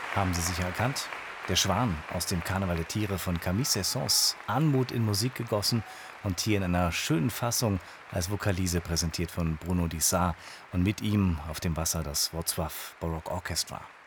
Haben Sie sicher erkannt? Der Schwan aus dem Karneval der Tiere von Camille Saint-Saëns, Anmut in Musik gegossen und hier in einer schönen Fassung als Vokalise präsentiert von Bruno Dissart und mit ihm auf dem Wasser das Wrocław Baroque Orchestra.